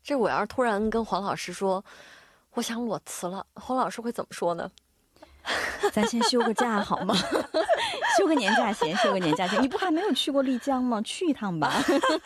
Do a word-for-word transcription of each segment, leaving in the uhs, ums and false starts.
这我要是突然跟黄老师说我想裸辞了，黄老师会怎么说呢？ 咱先休个假好吗？休个年假先，休个年假先。你不还没有去过丽江吗？去一趟吧。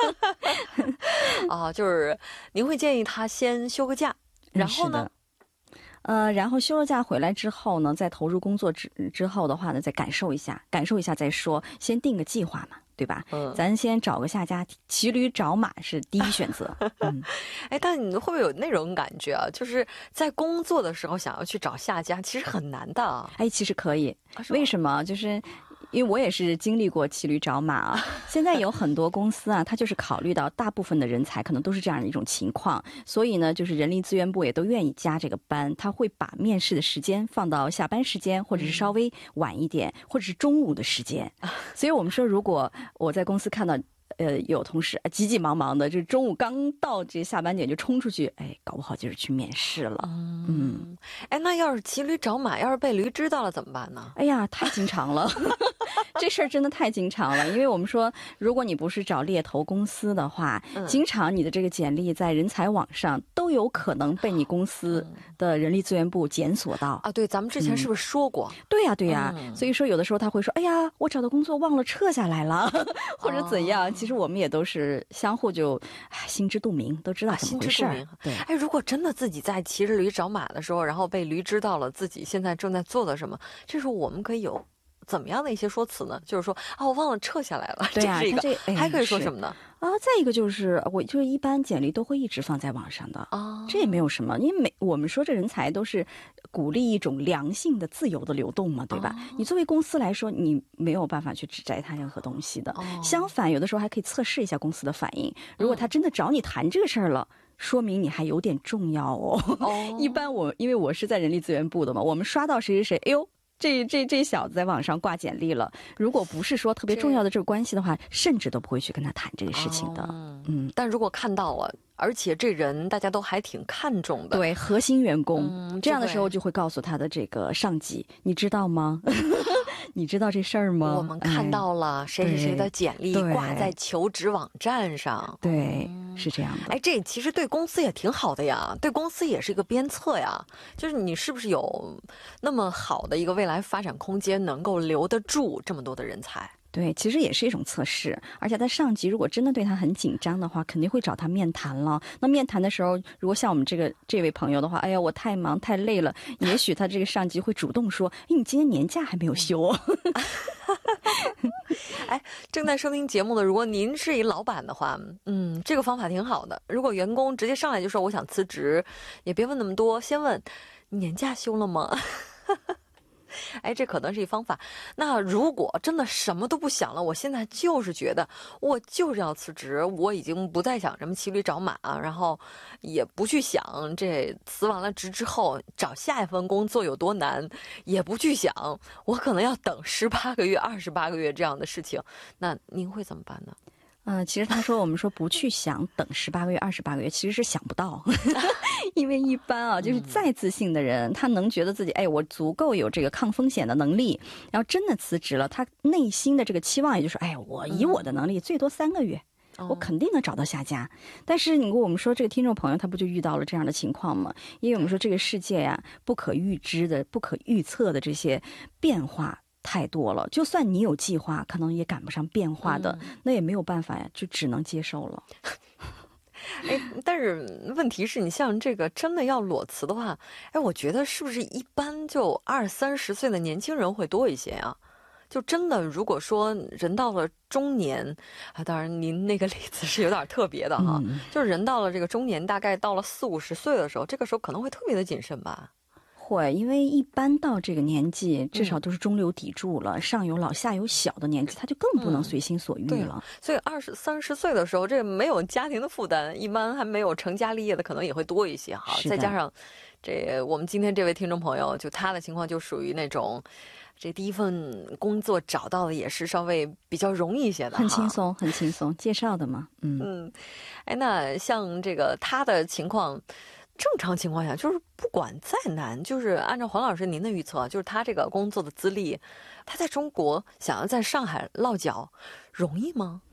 啊，就是您会建议他先休个假，然后呢？ 呃，然后休了假回来之后呢，再投入工作之之后的话呢，再感受一下，感受一下再说，先定个计划嘛，对吧？嗯，咱先找个下家，骑驴找马是第一选择。嗯， 哎，但你会不会有那种感觉啊？就是在工作的时候想要去找下家，其实很难的啊。 哎，其实可以，啊、为什么？就是因为我也是经历过骑驴找马啊。现在有很多公司啊，它就是考虑到大部分的人才可能都是这样的一种情况，所以呢，就是人力资源部也都愿意加这个班，他会把面试的时间放到下班时间，或者是稍微晚一点，嗯、或者是中午的时间。所以我们说，如果我在公司看到呃有同事急急忙忙的，就中午刚到这下班点就冲出去，哎，搞不好就是去面试了。嗯， 嗯哎，那要是骑驴找马，要是被驴知道了怎么办呢？ 哎呀，太经常了。这事儿真的太经常了，因为我们说，如果你不是找猎头公司的话，嗯、经常你的这个简历在人才网上都有可能被你公司的人力资源部检索到、 嗯、啊。对，咱们之前是不是说过？ 嗯、对呀、啊，对呀、啊嗯。所以说，有的时候他会说：“哎呀，我找的工作忘了撤下来了，或者怎样。哦”其实我们也都是相互就心知肚明，都知道怎么回事。啊、心知肚明。对， 哎，如果真的自己在骑着驴找马的时候，然后被驴知道了自己现在正在做的什么，这时候我们可以有怎么样的一些说辞呢？就是说啊，我忘了撤下来了， 对啊， 这是一个， 这哎、 还可以说什么呢？ 啊，再一个就是我就是一般简历都会一直放在网上的啊、哦，这也没有什么，因为每我们说这人才都是鼓励一种良性的、自由的流动嘛，对吧？哦、你作为公司来说，你没有办法去指摘他任何东西的。哦、相反，有的时候还可以测试一下公司的反应。如果他真的找你谈这个事儿了。嗯，说明你还有点重要哦。哦一般我因为我是在人力资源部的嘛，我们刷到谁谁谁，哎呦。这这这小子在网上挂简历了，如果不是说特别重要的这个关系的话，甚至都不会去跟他谈这个事情的。 哦、嗯，但如果看到了，而且这人大家都还挺看重的， 对核心员工、嗯，这样的时候就会告诉他的这个上级，你知道吗？你知道这事儿吗？ 我们看到了谁谁谁的简历挂在求职网站上， 对。嗯是这样的， 哎，这其实对公司也挺好的呀，对公司也是一个鞭策呀。就是你是不是有那么好的一个未来发展空间，能够留得住这么多的人才？ 对，其实也是一种测试，而且他上级如果真的对他很紧张的话，肯定会找他面谈了。那面谈的时候，如果像我们这个这位朋友的话，哎呀，我太忙太累了，也许他这个上级会主动说：“哎，你今天年假还没有休哦。” 哎，正在收听节目的，如果您是一老板的话，嗯，这个方法挺好的。如果员工直接上来就说我想辞职，也别问那么多，先问你年假休了吗？哎，这可能是一方法。那如果真的什么都不想了，我现在就是觉得我就是要辞职，我已经不再想什么骑驴找马，然后也不去想这辞完了职之后找下一份工作有多难，也不去想我可能要等十八个月、二十八个月这样的事情，那您会怎么办呢？ 嗯、呃，其实他说我们说不去想等十八个月、二十八个月，其实是想不到，因为一般啊，就是再自信的人，他能觉得自己哎，我足够有这个抗风险的能力，然后真的辞职了，他内心的这个期望也就是哎，我以我的能力最多三个月。我肯定能找到下家，但是你跟我们说这个听众朋友他不就遇到了这样的情况吗？因为我们说这个世界呀，不可预知的、不可预测的这些变化太多了，就算你有计划，可能也赶不上变化的，嗯、那也没有办法呀，就只能接受了。 哎，但是问题是你像这个真的要裸辞的话，哎，我觉得是不是一般就二三十岁的年轻人会多一些啊？就真的，如果说人到了中年啊，当然您那个例子是有点特别的哈，嗯、就是人到了这个中年，大概到了四五十岁的时候，这个时候可能会特别的谨慎吧。 会，因为一般到这个年纪，至少都是中流砥柱了，嗯、上有老下有小的年纪，他就更不能随心所欲了。 嗯、所以二十三十岁的时候，这没有家庭的负担，一般还没有成家立业的可能也会多一些哈。再加上这我们今天这位听众朋友，就他的情况就属于那种。这第一份工作找到的也是稍微比较容易一些的， 很轻松，很轻松，介绍的嘛，嗯嗯，哎，那像这个他的情况，正常情况下就是不管再难，就是按照黄老师您的预测，就是他这个工作的资历，他在中国想要在上海落脚，容易吗？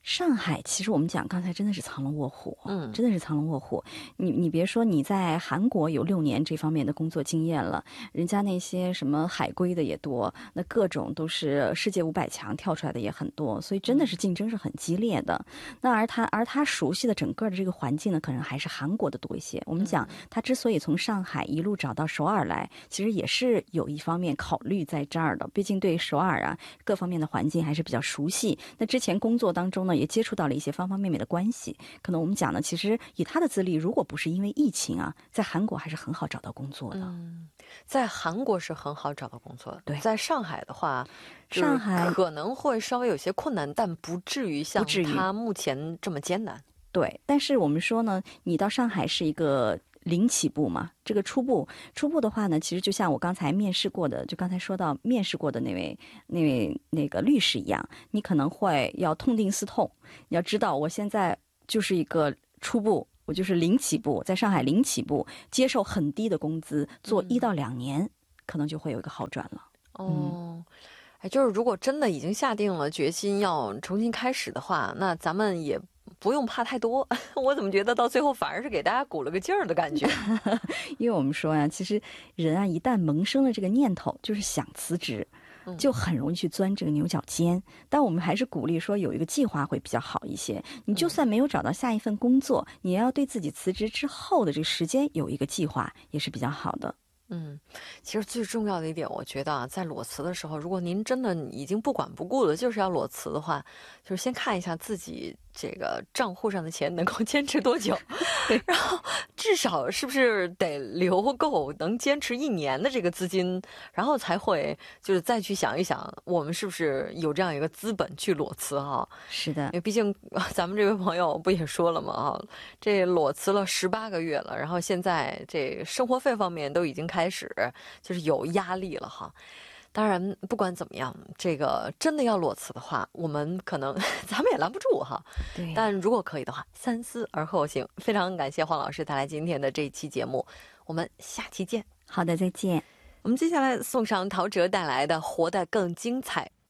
上海其实我们讲刚才真的是藏龙卧虎， 嗯， 真的是藏龙卧虎。你你别说你在韩国有六年这方面的工作经验了，人家那些什么海归的也多，那各种都是世界五百强跳出来的也很多，所以真的是竞争是很激烈的。那而他而他熟悉的整个的这个环境呢，可能还是韩国的多一些。我们讲他之所以从上海一路找到首尔来，其实也是有一方面考虑在这儿的，毕竟对首尔啊各方面的环境还是比较熟悉。那之前工作当中呢，也接触到了一些方方面面的关系。可能我们讲呢，其实以他的资历，如果不是因为疫情啊，在韩国还是很好找到工作的。 嗯，在韩国是很好找到工作的。 对， 在上海的话， 上海可能会稍微有些困难，但不至于像他目前这么艰难。 对，但是我们说呢，你到上海是一个零起步嘛，这个初步初步的话呢，其实就像我刚才面试过的，就刚才说到面试过的那位那位那个律师一样，你可能会要痛定思痛，你要知道我现在就是一个初步，我就是零起步，在上海零起步，接受很低的工资，做一到两年，嗯、可能就会有一个好转了。 哦。嗯，哎，就是如果真的已经下定了决心要重新开始的话，那咱们也不用怕太多。我怎么觉得到最后反而是给大家鼓了个劲儿的感觉？ 因为我们说呀，其实人啊，一旦萌生了这个念头，就是想辞职，就很容易去钻这个牛角尖。嗯、但我们还是鼓励说有一个计划会比较好一些。你就算没有找到下一份工作，嗯、你也要对自己辞职之后的这个时间有一个计划，也是比较好的。 嗯，其实最重要的一点，我觉得啊，在裸辞的时候，如果您真的已经不管不顾的，就是要裸辞的话，就是先看一下自己这个账户上的钱能够坚持多久，然后至少是不是得留够能坚持一年的这个资金，然后才会就是再去想一想，我们是不是有这样一个资本去裸辞哈？ 是的， 因为毕竟咱们这位朋友不也说了吗？啊，这裸辞了十八个月了，然后现在这生活费方面都已经开始就是有压力了哈。当然，不管怎么样，这个真的要裸辞的话，我们可能咱们也拦不住哈。 对。 但如果可以的话，三思而后行。非常感谢黄老师带来今天的这一期节目，我们下期见。 好的，再见。 我们接下来送上陶喆带来的《活得更精彩》。